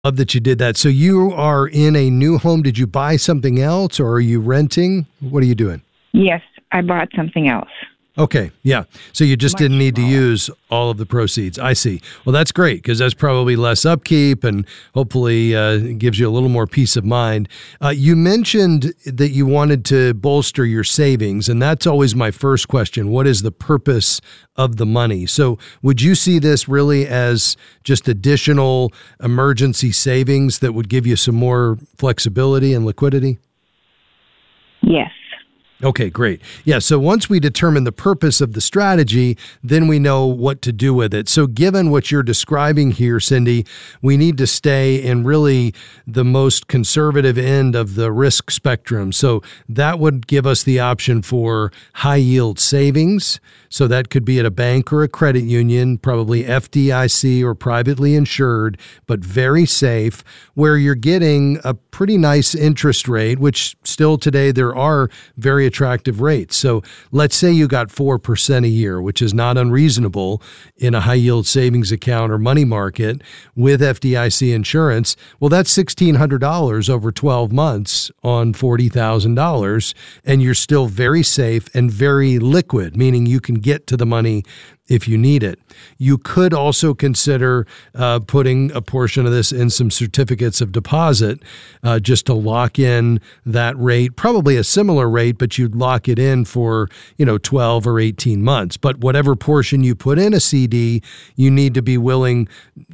Love that you did that. So you are in a new home. Did you buy something else or are you renting? What are you doing? Yes, I bought something else. Okay, yeah. So you just Much didn't need to smaller. use all of the proceeds. I see. Well, that's great because that's probably less upkeep and hopefully gives you a little more peace of mind. You mentioned that you wanted to bolster your savings, and that's always my first question. What is the purpose of the money? So would you see this really as just additional emergency savings that would give you some more flexibility and liquidity? Yes. Okay, great. Yeah, so once we determine the purpose of the strategy, then we know what to do with it. So given what you're describing here, Cindy, we need to stay in really the most conservative end of the risk spectrum. So that would give us the option for high yield savings. So that could be at a bank or a credit union, probably FDIC or privately insured, but very safe, where you're getting a pretty nice interest rate, which still today there are very attractive rates. So let's say you got 4% a year, which is not unreasonable in a high yield savings account or money market with FDIC insurance. Well, that's $1,600 over 12 months on $40,000, and you're still very safe and very liquid, meaning you can get to the money if you need it. You could also consider putting a portion of this in some certificates of deposit just to lock in that rate, probably a similar rate, but you'd lock it in for, 12 or 18 months. But whatever portion you put in a CD, you need to be willing,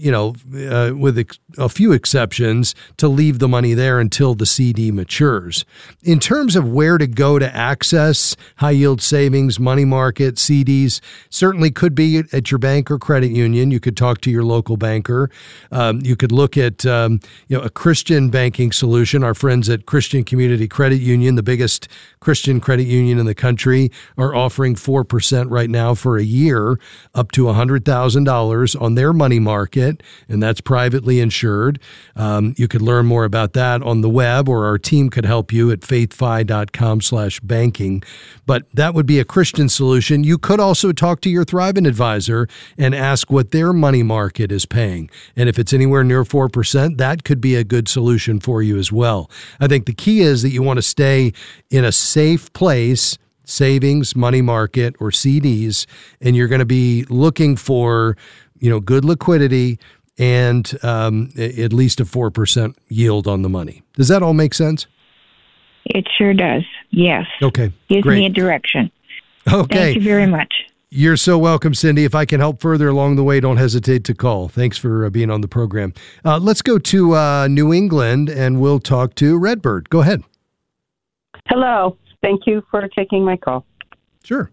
with a few exceptions, to leave the money there until the CD matures. In terms of where to go to access high yield savings, money market, CDs, certainly could be at your bank or credit union. You could talk to your local banker. You could look at a Christian banking solution. Our friends at Christian Community Credit Union, the biggest Christian credit union in the country, are offering 4% right now for a year, up to $100,000 on their money market, and that's privately insured. You could learn more about that on the web, or our team could help you at faithfi.com/banking. But that would be a Christian solution. You could also talk to your Thrivent advisor and ask what their money market is paying. And if it's anywhere near 4%, that could be a good solution for you as well. I think the key is that you want to stay in a safe place, savings, money market, or CDs, and you're going to be looking for, good liquidity and at least a 4% yield on the money. Does that all make sense? It sure does. Yes. Okay. Gives great. me a direction. Okay. Thank you very much. You're so welcome, Cindy. If I can help further along the way, don't hesitate to call. Thanks for being on the program. Let's go to New England, and we'll talk to Redbird. Go ahead. Hello. Thank you for taking my call. Sure.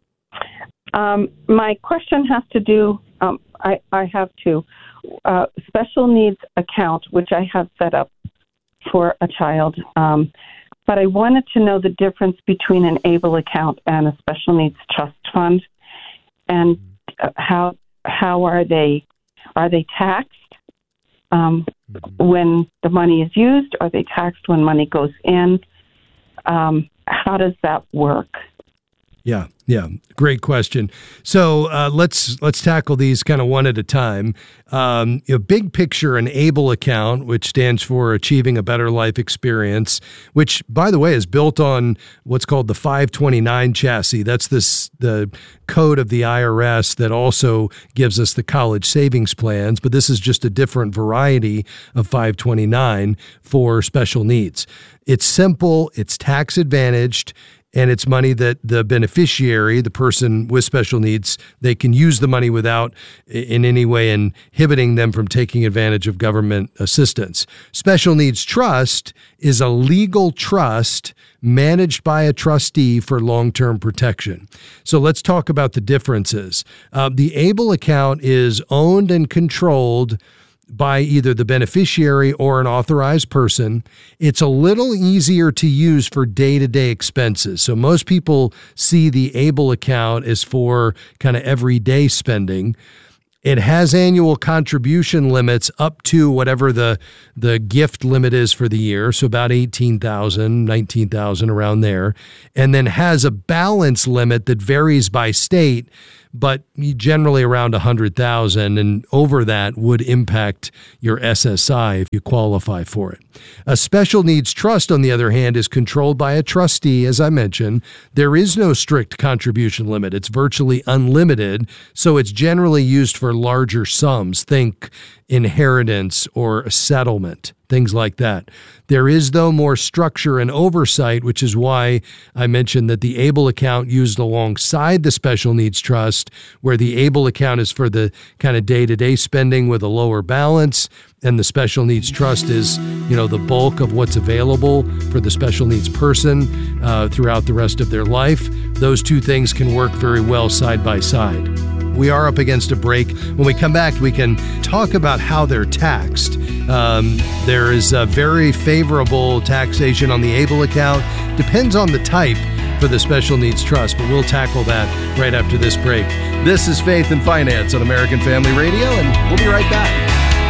My question has to do, I have two. Special needs account, which I have set up for a child. But I wanted to know the difference between an ABLE account and a special needs trust fund, and how are they taxed when the money is used? Are they taxed when money goes in? How does that work? Yeah. Great question. So let's tackle these kind of one at a time. Big picture, an ABLE account, which stands for Achieving a Better Life Experience, which, by the way, is built on what's called the 529 chassis. That's the code of the IRS that also gives us the college savings plans, but this is just a different variety of 529 for special needs. It's simple, it's tax advantaged, and it's money that the beneficiary, the person with special needs, they can use the money without in any way inhibiting them from taking advantage of government assistance. Special Needs Trust is a legal trust managed by a trustee for long-term protection. So let's talk about the differences. The ABLE account is owned and controlled by either the beneficiary or an authorized person. It's a little easier to use for day-to-day expenses. So most people see the ABLE account as for kind of everyday spending. It has annual contribution limits up to whatever the gift limit is for the year, so about $18,000, $19,000 around there, and then has a balance limit that varies by state, but generally around 100,000, and over that would impact your SSI if you qualify for it. A special needs trust, on the other hand, is controlled by a trustee. As I mentioned, there is no strict contribution limit. It's virtually unlimited, so it's generally used for larger sums. Think inheritance or a settlement, things like that. There is, though, more structure and oversight, which is why I mentioned that the ABLE account used alongside the special needs trust, where the ABLE account is for the kind of day-to-day spending with a lower balance, and the special needs trust is, the bulk of what's available for the special needs person throughout the rest of their life. Those two things can work very well side by side. We are up against a break. When we come back, we can talk about how they're taxed. There is a very favorable taxation on the ABLE account. Depends on the type for the special needs trust, but we'll tackle that right after this break. This is Faith and Finance on American Family Radio, and we'll be right back.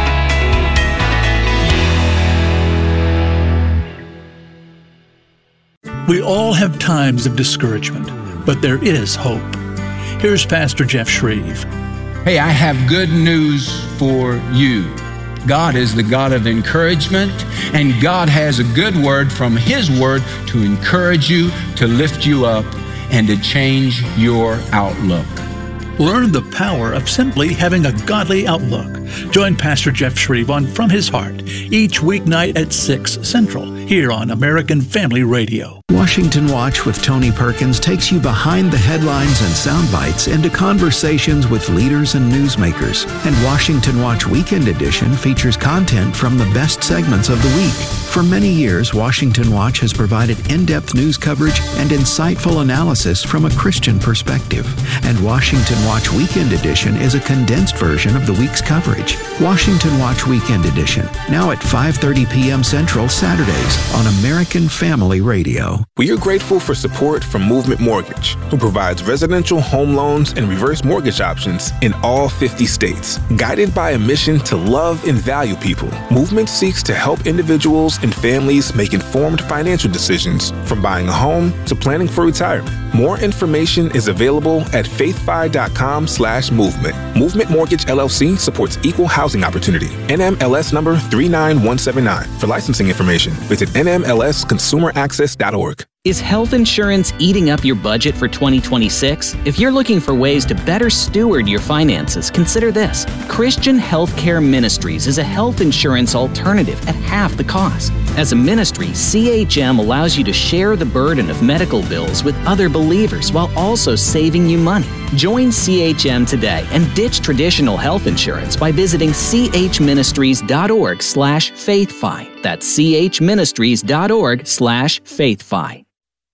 We all have times of discouragement, but there is hope. Here's Pastor Jeff Shreve. Hey, I have good news for you. God is the God of encouragement, and God has a good word from His word to encourage you, to lift you up, and to change your outlook. Learn the power of simply having a godly outlook. Join Pastor Jeff Shreve on From His Heart each weeknight at 6 Central here on American Family Radio. Washington Watch with Tony Perkins takes you behind the headlines and sound bites into conversations with leaders and newsmakers. And Washington Watch Weekend Edition features content from the best segments of the week. For many years, Washington Watch has provided in-depth news coverage and insightful analysis from a Christian perspective. And Washington Watch Weekend Edition is a condensed version of the week's coverage. Washington Watch Weekend Edition, now at 5:30 p.m. Central Saturdays on American Family Radio. We are grateful for support from Movement Mortgage, who provides residential home loans and reverse mortgage options in all 50 states. Guided by a mission to love and value people, Movement seeks to help individuals and families make informed financial decisions, from buying a home to planning for retirement. More information is available at faithfi.com/movement. Movement Mortgage LLC supports equal housing opportunity. NMLS number 39179. For licensing information, visit nmlsconsumeraccess.org. Is health insurance eating up your budget for 2026? If you're looking for ways to better steward your finances, consider this. Christian Healthcare Ministries is a health insurance alternative at half the cost. As a ministry, CHM allows you to share the burden of medical bills with other believers while also saving you money. Join CHM today and ditch traditional health insurance by visiting chministries.org/faithfi. That's chministries.org/faithfi.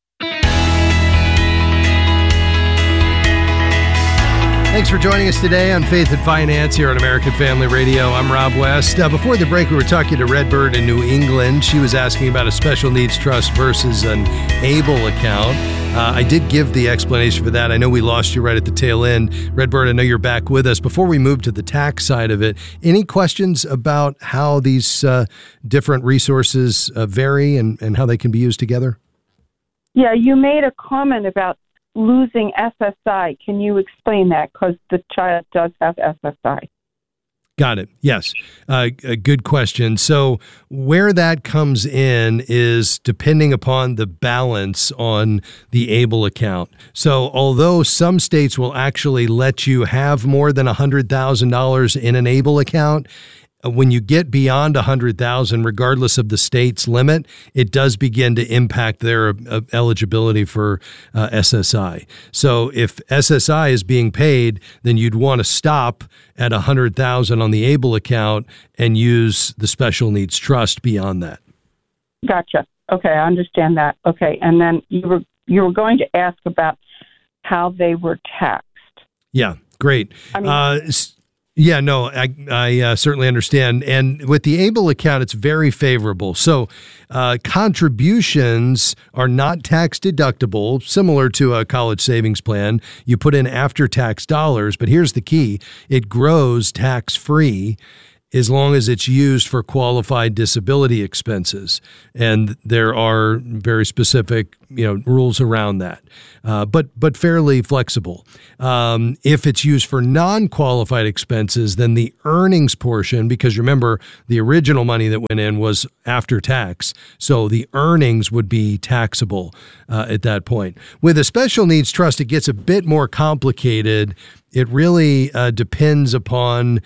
Thanks for joining us today on Faith and Finance here on American Family Radio. I'm Rob West. Before the break, we were talking to Redbird in New England. She was asking about a special needs trust versus an ABLE account. I did give the explanation for that. I know we lost you right at the tail end. Redbird, I know you're back with us. Before we move to the tax side of it, any questions about how these different resources vary and how they can be used together? Yeah, you made a comment about losing SSI. Can you explain that? Because the child does have SSI. Got it. Yes. A good question. So where that comes in is depending upon the balance on the ABLE account. So although some states will actually let you have more than $100,000 in an ABLE account, when you get beyond 100,000, regardless of the state's limit, it does begin to impact their eligibility for SSI. So if SSI is being paid, then you'd want to stop at 100,000 on the ABLE account and use the special needs trust beyond that. Gotcha. Okay, I understand that. Okay, and then you were going to ask about how they were taxed. Yeah, great. Yeah, no, I certainly understand. And with the ABLE account, it's very favorable. So contributions are not tax deductible, similar to a college savings plan. You put in after-tax dollars, but here's the key. It grows tax-free. as long as it's used for qualified disability expenses. And there are very specific, rules around that, but fairly flexible. If it's used for non-qualified expenses, then the earnings portion, because remember, the original money that went in was after tax, so the earnings would be taxable at that point. With a special needs trust, it gets a bit more complicated. It really depends upon,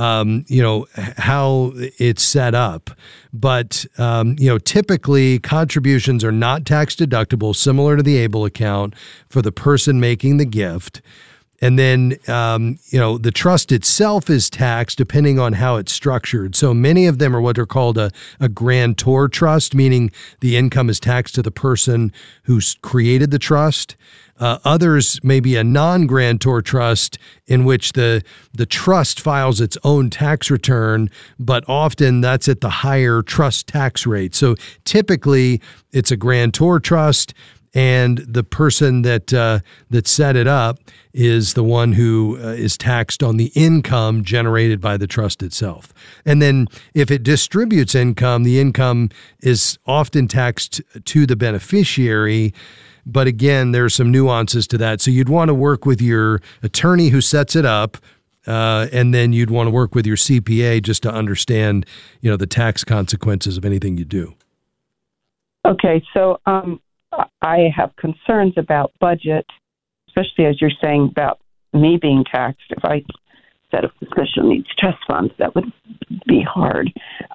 how it's set up. But, typically contributions are not tax deductible, similar to the ABLE account for the person making the gift. And then, the trust itself is taxed depending on how it's structured. So many of them are what are called a grantor trust, meaning the income is taxed to the person who's created the trust. Others may be a non-grantor trust in which the trust files its own tax return, but often that's at the higher trust tax rate. So typically it's a grantor trust, and the person that set it up is the one who is taxed on the income generated by the trust itself. And then if it distributes income, the income is often taxed to the beneficiary. But again, there's some nuances to that. So you'd want to work with your attorney who sets it up, and then you'd want to work with your CPA just to understand, the tax consequences of anything you do. Okay, so I have concerns about budget, especially as you're saying about me being taxed. If I set up the special needs trust funds, that would be hard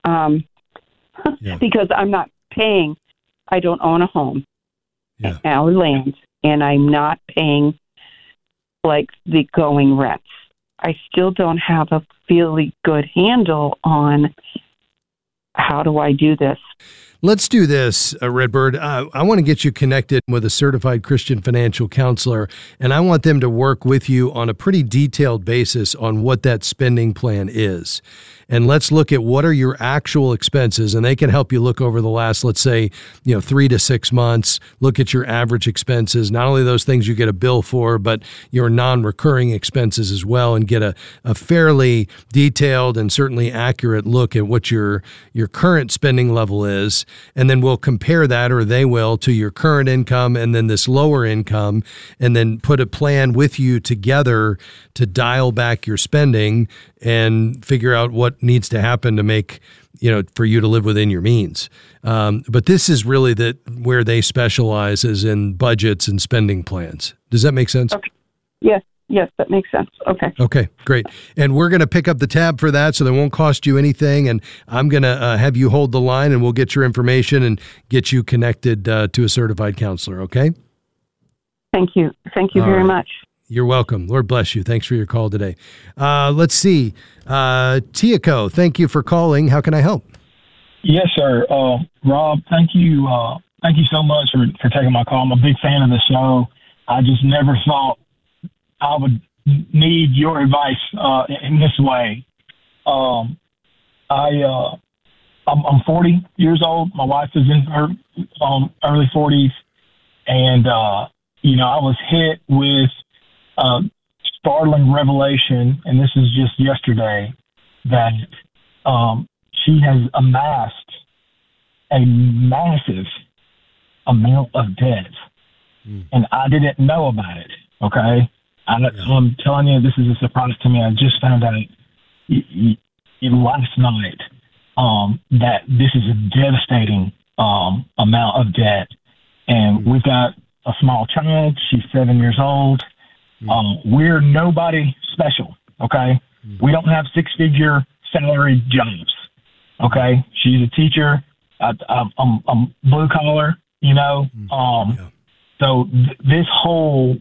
because I'm not paying. I don't own a home. Our land, and I'm not paying like the going rents. I still don't have a really good handle on how do I do this. Let's do this, Redbird. I want to get you connected with a certified Christian financial counselor, and I want them to work with you on a pretty detailed basis on what that spending plan is. And let's look at what are your actual expenses, and they can help you look over the last, let's say, 3 to 6 months, look at your average expenses, not only those things you get a bill for, but your non-recurring expenses as well, and get a fairly detailed and certainly accurate look at what your current spending level is. And then we'll compare that, or they will, to your current income and then this lower income, and then put a plan with you together to dial back your spending and figure out what needs to happen to make, for you to live within your means. But this is really where they specialize, is in budgets and spending plans. Does that make sense? Okay. Yes, that makes sense. Okay, great. And we're going to pick up the tab for that, so that won't cost you anything. And I'm going to have you hold the line, and we'll get your information and get you connected to a certified counselor, okay? Thank you. Thank you very much. You're welcome. Lord bless you. Thanks for your call today. Let's see. Tiaco, thank you for calling. How can I help? Yes, sir. Rob, thank you. Thank you so much for taking my call. I'm a big fan of the show. I just never thought I would need your advice in this way. I'm 40 years old. My wife is in her early 40s, and I was hit with startling revelation, and this is just yesterday, that she has amassed a massive amount of debt, and I didn't know about it. Okay, I'm telling you, this is a surprise to me. I just found out last night that this is a devastating amount of debt, and we've got a small child. She's 7 years old. We're nobody special, okay? We don't have 6-figure salary jobs, okay? She's a teacher. I'm blue collar, So this whole,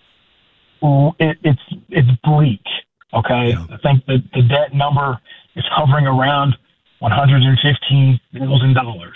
it's bleak, okay? Yeah. I think that the debt number is hovering around $115,000.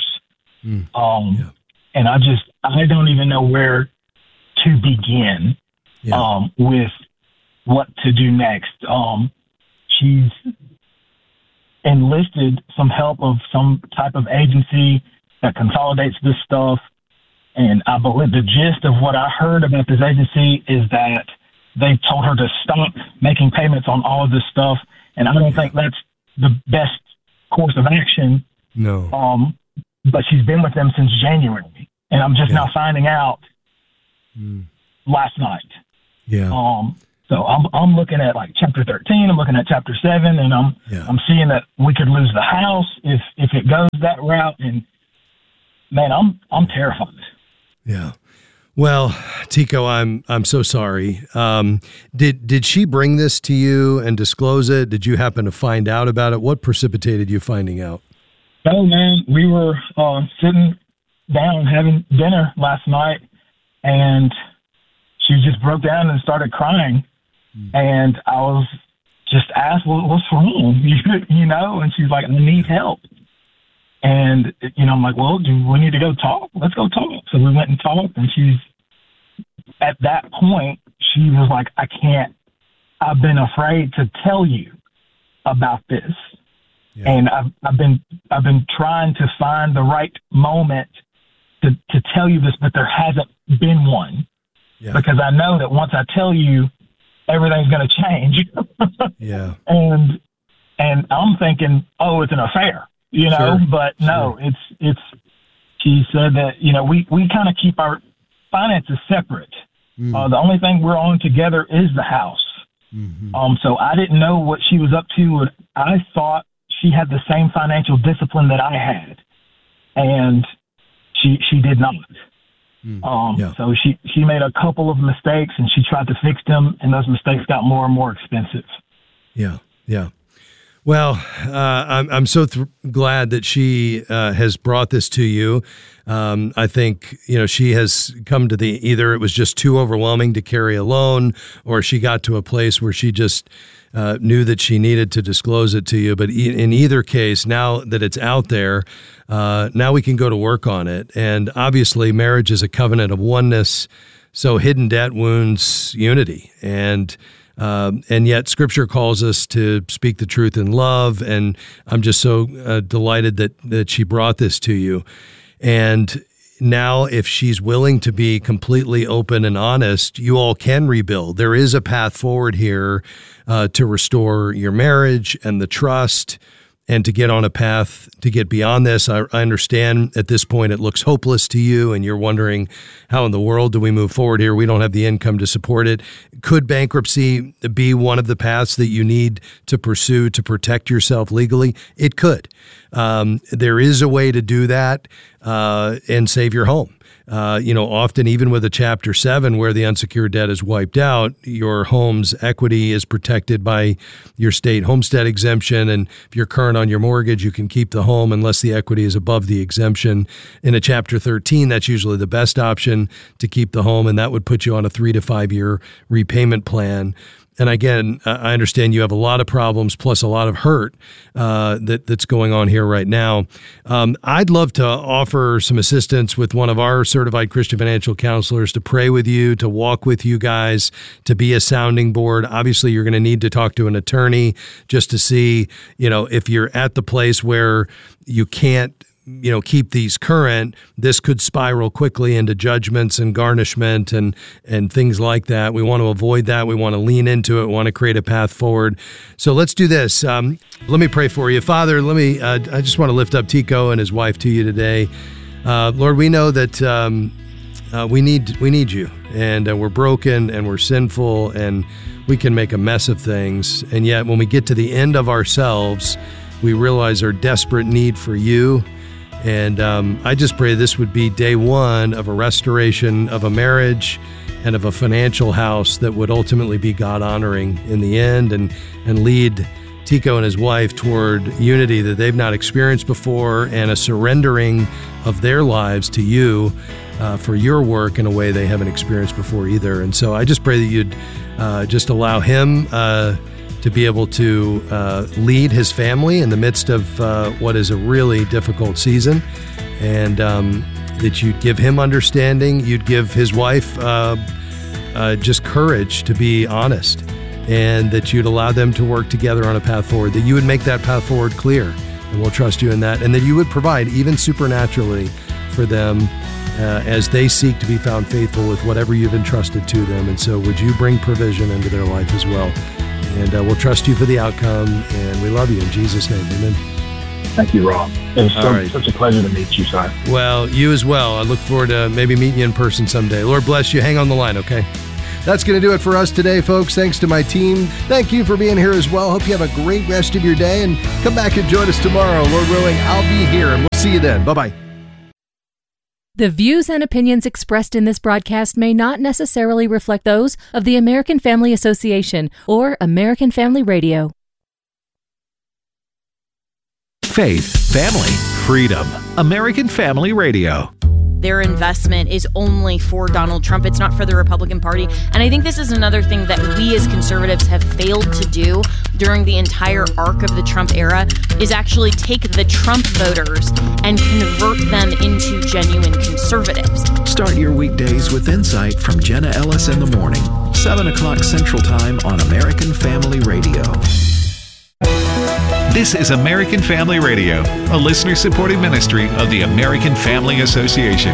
And I don't even know where to begin. With what to do next. She's enlisted some help of some type of agency that consolidates this stuff. And I believe the gist of what I heard about this agency is that they told her to stop making payments on all of this stuff. And I don't think that's the best course of action. No. But she's been with them since January, and I'm just now finding out last night. Yeah. So I'm looking at like chapter 13. I'm looking at chapter 7, and I'm seeing that we could lose the house if it goes that route. And man, I'm terrified. Yeah. Well, Tico, I'm so sorry. Did she bring this to you and disclose it? Did you happen to find out about it? What precipitated you finding out? No, man. We were sitting down having dinner last night, and she just broke down and started crying. And I was just asked, well, what's wrong? You know, and she's like, I need help. And, you know, I'm like, well, do we need to go talk? Let's go talk. So we went and talked, and at that point, she was like, I've been afraid to tell you about this. Yeah. And I've been trying to find the right moment to tell you this, but there hasn't been one. Yeah. Because I know that once I tell you, everything's going to change. Yeah. And I'm thinking, oh, it's an affair, you know, but no, it's, she said that, you know, we kind of keep our finances separate. The only thing we're on together is the house. Mm-hmm. So I didn't know what she was up to. I thought she had the same financial discipline that I had, and she did not. So she made a couple of mistakes, and she tried to fix them, and those mistakes got more and more expensive. Yeah. Yeah. Well, I'm so glad that she has brought this to you. I think, you know, she has come to either it was just too overwhelming to carry alone, or she got to a place where she just knew that she needed to disclose it to you. But in either case, now that it's out there, now we can go to work on it. And obviously, marriage is a covenant of oneness, so hidden debt wounds unity. And yet Scripture calls us to speak the truth in love, and I'm just so delighted that she brought this to you. And now, if she's willing to be completely open and honest, you all can rebuild. There is a path forward here to restore your marriage and the trust, and to get on a path to get beyond this. I understand at this point it looks hopeless to you, and you're wondering, how in the world do we move forward here? We don't have the income to support it. Could bankruptcy be one of the paths that you need to pursue to protect yourself legally? It could. There is a way to do that and save your home. Often even with a Chapter 7 where the unsecured debt is wiped out, your home's equity is protected by your state homestead exemption. And if you're current on your mortgage, you can keep the home unless the equity is above the exemption. In a Chapter 13, that's usually the best option to keep the home, and that would put you on a 3 to 5 year repayment plan. And again, I understand you have a lot of problems plus a lot of hurt that's going on here right now. I'd love to offer some assistance with one of our certified Christian financial counselors to pray with you, to walk with you guys, to be a sounding board. Obviously, you're going to need to talk to an attorney just to see, if you're at the place where you can't keep these current, this could spiral quickly into judgments and garnishment and things like that. We want to avoid that. We want to lean into it. We want to create a path forward. So let's do this. Let me pray for you. Father, I just want to lift up Tico and his wife to you today. Lord, we know that we need you, and we're broken and we're sinful and we can make a mess of things. And yet when we get to the end of ourselves, we realize our desperate need for you. And I just pray this would be day one of a restoration of a marriage and of a financial house that would ultimately be God-honoring in the end and lead Tico and his wife toward unity that they've not experienced before, and a surrendering of their lives to you for your work in a way they haven't experienced before either. And so I just pray that you'd just allow him to be able to lead his family in the midst of what is a really difficult season, and that you'd give him understanding, you'd give his wife just courage to be honest, and that you'd allow them to work together on a path forward, that you would make that path forward clear, and we'll trust you in that, and that you would provide even supernaturally for them as they seek to be found faithful with whatever you've entrusted to them. And so would you bring provision into their life as well? And we'll trust you for the outcome, and we love you in Jesus' name. Amen. Thank you, Rob. It was such a pleasure to meet you, Si. Well, you as well. I look forward to maybe meeting you in person someday. Lord bless you. Hang on the line, okay? That's going to do it for us today, folks. Thanks to my team. Thank you for being here as well. Hope you have a great rest of your day, and come back and join us tomorrow. Lord willing, I'll be here, and we'll see you then. Bye-bye. The views and opinions expressed in this broadcast may not necessarily reflect those of the American Family Association or American Family Radio. Faith, family, freedom. American Family Radio. Their investment is only for Donald Trump. It's not for the Republican Party. And I think this is another thing that we as conservatives have failed to do during the entire arc of the Trump era is actually take the Trump voters and convert them into genuine conservatives. Start your weekdays with insight from Jenna Ellis in the morning, 7 o'clock Central Time on American Family Radio. This is American Family Radio, a listener-supported ministry of the American Family Association.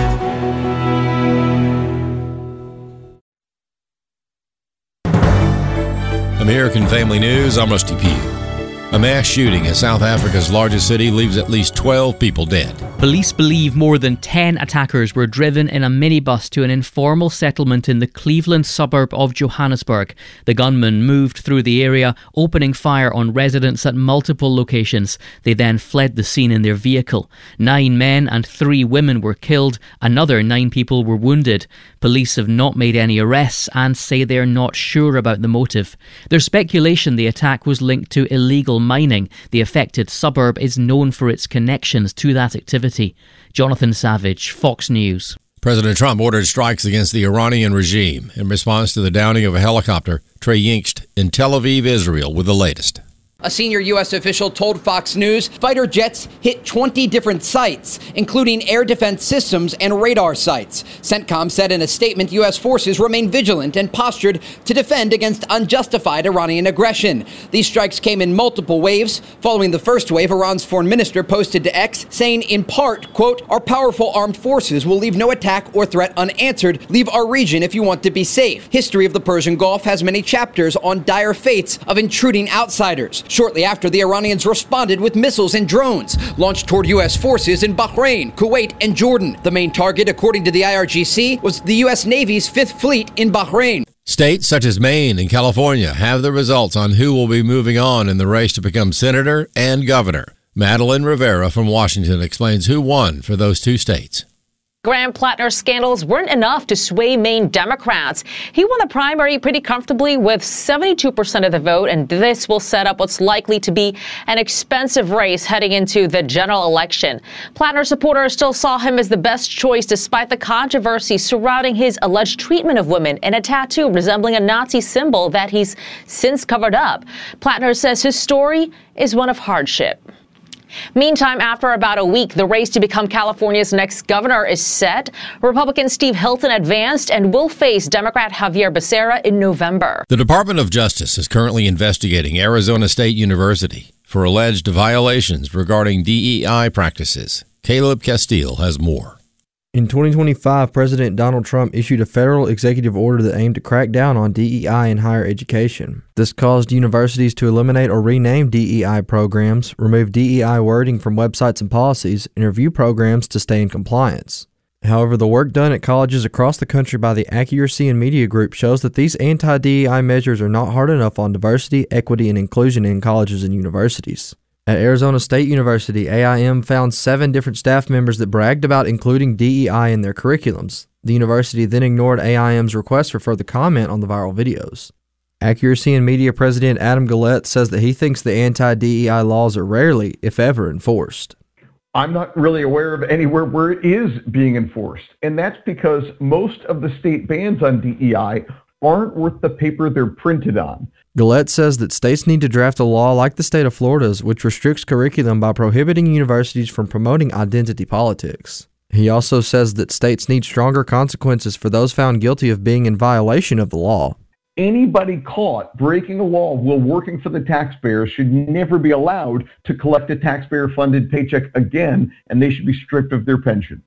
American Family News, I'm Rusty Pugh. A mass shooting in South Africa's largest city leaves at least 12 people dead. Police believe more than 10 attackers were driven in a minibus to an informal settlement in the Cleveland suburb of Johannesburg. The gunmen moved through the area, opening fire on residents at multiple locations. They then fled the scene in their vehicle. 9 men and 3 women were killed. Another 9 people were wounded. Police have not made any arrests and say they're not sure about the motive. There's speculation the attack was linked to illegal mining. The affected suburb is known for its connections to that activity. Jonathan Savage, Fox News. President Trump ordered strikes against the Iranian regime in response to the downing of a helicopter. Trey Yingst in Tel Aviv, Israel, with the latest. A senior U.S. official told Fox News fighter jets hit 20 different sites, including air defense systems and radar sites. CENTCOM said in a statement U.S. forces remain vigilant and postured to defend against unjustified Iranian aggression. These strikes came in multiple waves. Following the first wave, Iran's foreign minister posted to X, saying in part, quote, "Our powerful armed forces will leave no attack or threat unanswered. Leave our region if you want to be safe." History of the Persian Gulf has many chapters on dire fates of intruding outsiders. Shortly after, the Iranians responded with missiles and drones launched toward U.S. forces in Bahrain, Kuwait, and Jordan. The main target, according to the IRGC, was the U.S. Navy's Fifth Fleet in Bahrain. States such as Maine and California have the results on who will be moving on in the race to become senator and governor. Madeline Rivera from Washington explains who won for those 2 states. Graham Plattner's scandals weren't enough to sway Maine Democrats. He won the primary pretty comfortably with 72% of the vote, and this will set up what's likely to be an expensive race heading into the general election. Plattner supporters still saw him as the best choice despite the controversy surrounding his alleged treatment of women and a tattoo resembling a Nazi symbol that he's since covered up. Plattner says his story is one of hardship. Meantime, after about a week, the race to become California's next governor is set. Republican Steve Hilton advanced and will face Democrat Javier Becerra in November. The Department of Justice is currently investigating Arizona State University for alleged violations regarding DEI practices. Caleb Castile has more. In 2025, President Donald Trump issued a federal executive order that aimed to crack down on DEI in higher education. This caused universities to eliminate or rename DEI programs, remove DEI wording from websites and policies, and review programs to stay in compliance. However, the work done at colleges across the country by the Accuracy and Media Group shows that these anti-DEI measures are not hard enough on diversity, equity, and inclusion in colleges and universities. At Arizona State University, AIM found 7 different staff members that bragged about including DEI in their curriculums. The university then ignored AIM's request for further comment on the viral videos. Accuracy and Media President Adam Gillette says that he thinks the anti-DEI laws are rarely, if ever, enforced. I'm not really aware of anywhere where it is being enforced, and that's because most of the state bans on DEI aren't worth the paper they're printed on. Gillette says that states need to draft a law like the state of Florida's, which restricts curriculum by prohibiting universities from promoting identity politics. He also says that states need stronger consequences for those found guilty of being in violation of the law. Anybody caught breaking a law while working for the taxpayer should never be allowed to collect a taxpayer-funded paycheck again, and they should be stripped of their pension.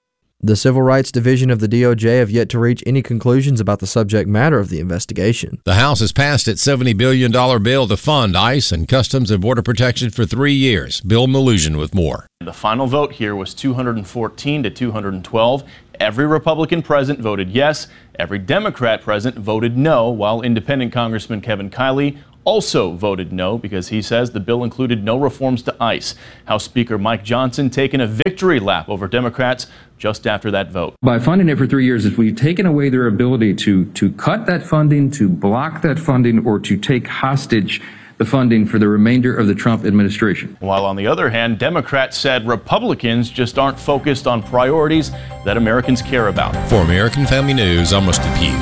The Civil Rights Division of the DOJ have yet to reach any conclusions about the subject matter of the investigation. The House has passed its $70 billion bill to fund ICE and Customs and Border Protection for 3 years. Bill Malugin with more. The final vote here was 214 to 212. Every Republican present voted yes. Every Democrat present voted no, while independent Congressman Kevin Kiley also voted no because he says the bill included no reforms to ICE. House Speaker Mike Johnson taking a victory lap over Democrats just after that vote. By funding it for 3 years, if we've taken away their ability to cut that funding, to block that funding, or to take hostage the funding for the remainder of the Trump administration. While on the other hand, Democrats said Republicans just aren't focused on priorities that Americans care about. For American Family News, I'm Rusty Pugh.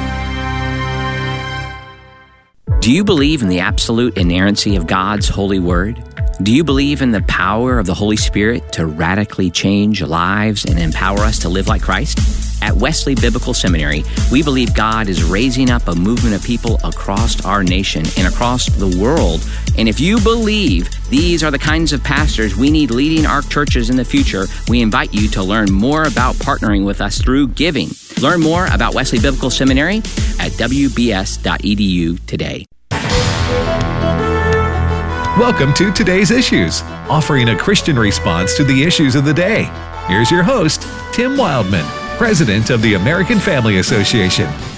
Do you believe in the absolute inerrancy of God's holy word? Do you believe in the power of the Holy Spirit to radically change lives and empower us to live like Christ? At Wesley Biblical Seminary, we believe God is raising up a movement of people across our nation and across the world. And if you believe these are the kinds of pastors we need leading our churches in the future, we invite you to learn more about partnering with us through giving. Learn more about Wesley Biblical Seminary at wbs.edu today. Welcome to Today's Issues, offering a Christian response to the issues of the day. Here's your host, Tim Wildman, President of the American Family Association.